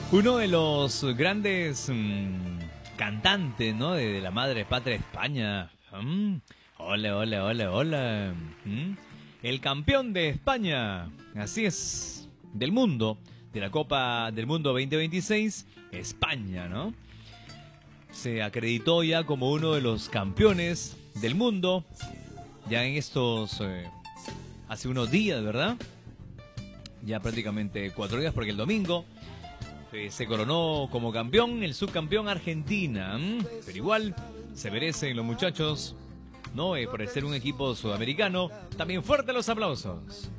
Uno de los grandes cantantes, ¿no? De la madre patria España. Hola, hola, hola, hola. El campeón de España, así es, del mundo, de la Copa del Mundo 2026, España, ¿no? Se acreditó ya como uno de los campeones del mundo, ya en estos, hace unos días, ¿verdad? Ya prácticamente 4 días, porque el domingo se coronó como campeón, el subcampeón Argentina. Pero igual se merecen los muchachos, ¿no? Por ser un equipo sudamericano. También fuertes los aplausos.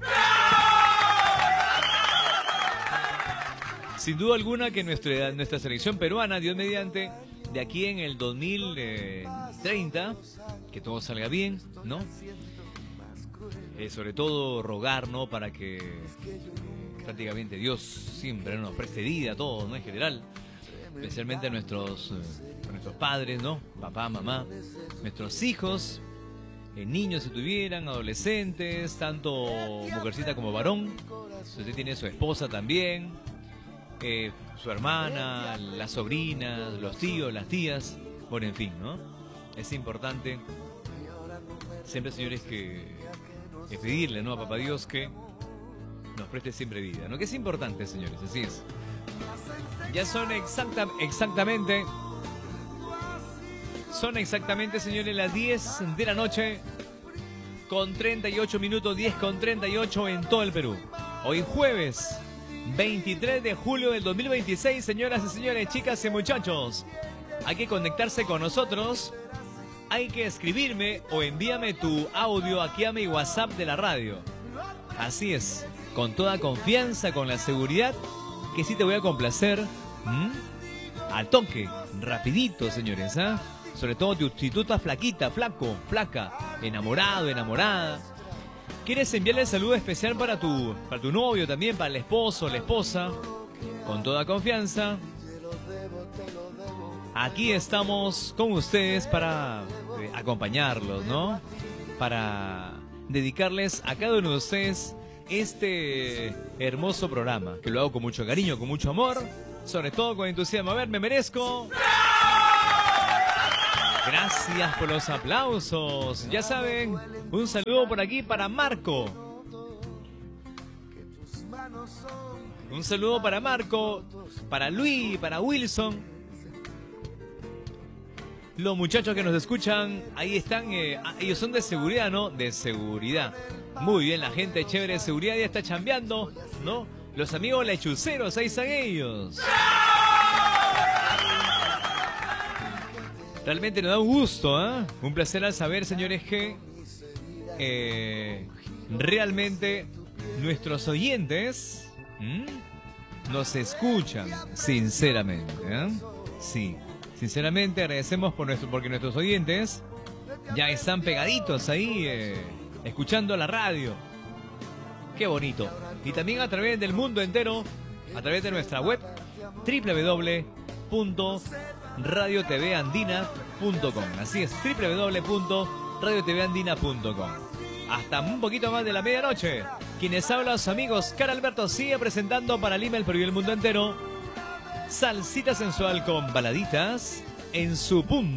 Sin duda alguna que nuestra selección peruana, Dios mediante, de aquí en el 2030, que todo salga bien, ¿no? Sobre todo rogar, ¿no? Para que prácticamente Dios siempre nos preste vida a todos, ¿no? En general, especialmente a nuestros padres, ¿no? Papá, mamá, nuestros hijos, niños si tuvieran, adolescentes, tanto mujercita como varón. Si usted tiene su esposa también, su hermana, las sobrinas, los tíos, las tías, bueno, en fin, ¿no? Es importante siempre, señores, que pedirle, ¿no? A Papá Dios que nos preste siempre vida, ¿no? Que es importante, señores, así es. Ya son exactamente, señores, las 10 de la noche con 38 minutos, 10 con 38 en todo el Perú. Hoy jueves 23 de julio del 2026, señoras y señores, chicas y muchachos. Hay que conectarse con nosotros. Hay que escribirme o envíame tu audio aquí a mi WhatsApp de la radio. Así es, con toda confianza, con la seguridad que sí te voy a complacer. Al toque, rapidito, señores, ¿ah? Sobre todo si tú estás flaquita, flaco, flaca, enamorado, enamorada. ¿Quieres enviarle saludo especial para tu novio también, para el esposo, la esposa? Con toda confianza. Aquí estamos con ustedes para acompañarlos, ¿no? Para dedicarles a cada uno de ustedes este hermoso programa, que lo hago con mucho cariño, con mucho amor, sobre todo con entusiasmo. A ver, me merezco. Gracias por los aplausos. Ya saben, un saludo por aquí para Marco. Un saludo para Marco, para Luis, para Wilson. Los muchachos que nos escuchan, ahí están, ellos son de seguridad, ¿no? De seguridad. Muy bien, la gente chévere de seguridad ya está chambeando, ¿no? Los amigos lechuceros, ahí están ellos. Realmente nos da un gusto, ¿eh? Un placer al saber, señores, que realmente nuestros oyentes nos escuchan, sinceramente, ¿eh? Sí. Sinceramente agradecemos porque nuestros oyentes ya están pegaditos ahí, escuchando la radio. Qué bonito. Y también a través del mundo entero, a través de nuestra web www.radiotvandina.com. Así es, www.radiotvandina.com. Hasta un poquito más de la medianoche. Quienes hablan, los amigos, Cara Alberto sigue presentando para Lima, el Perú y el mundo entero. Salsita sensual con baladitas en su punto.